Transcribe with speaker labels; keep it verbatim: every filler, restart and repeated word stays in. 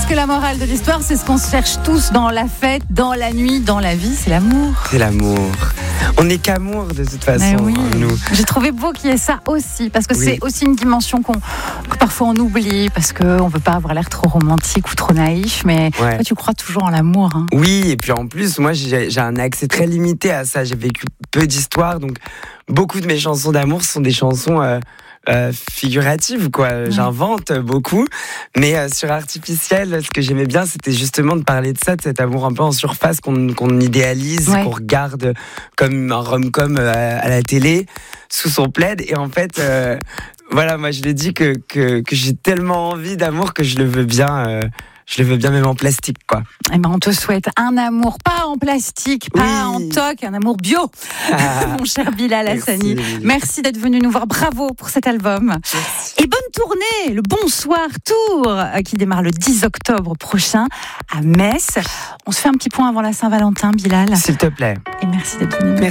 Speaker 1: que la morale de l'histoire, c'est ce qu'on se cherche tous dans la fête, dans la nuit, dans la vie, c'est l'amour.
Speaker 2: C'est l'amour. On n'est qu'amour de toute façon,
Speaker 1: Mais oui.
Speaker 2: hein, nous.
Speaker 1: J'ai trouvé beau qu'il y ait ça aussi, parce que
Speaker 2: Oui.
Speaker 1: c'est aussi une dimension qu'on, que parfois on oublie, parce qu'on ne veut pas avoir l'air trop romantique ou trop naïf, mais
Speaker 2: Ouais.
Speaker 1: toi, tu crois toujours en l'amour. Hein.
Speaker 2: Oui, et puis en plus, moi, j'ai, j'ai un accès très limité à ça. J'ai vécu peu d'histoires, donc beaucoup de mes chansons d'amour sont des chansons euh, euh, figuratives, quoi.
Speaker 1: Ouais.
Speaker 2: J'invente beaucoup, mais euh, sur Artificiel, ce que j'aimais bien, c'était justement de parler de ça, de cet amour un peu en surface qu'on, qu'on idéalise,
Speaker 1: Ouais.
Speaker 2: qu'on regarde comme un rom-com euh, à la télé, sous son plaid, et en fait... Euh, voilà, moi je le dis que, que, que j'ai tellement envie d'amour que je le veux bien, euh, je le veux bien même en plastique, quoi.
Speaker 1: Eh ben, on te souhaite un amour, pas en plastique, pas
Speaker 2: Oui.
Speaker 1: en toc, un amour bio,
Speaker 2: Ah.
Speaker 1: mon cher Bilal Hassani.
Speaker 2: Merci.
Speaker 1: Merci d'être venu nous voir. Bravo pour cet album. Et bonne tournée, le Bonsoir Tour, euh, qui démarre le dix octobre prochain à Metz. On se fait un petit point avant la Saint-Valentin, Bilal.
Speaker 2: S'il te plaît.
Speaker 1: Et merci d'être venu nous voir.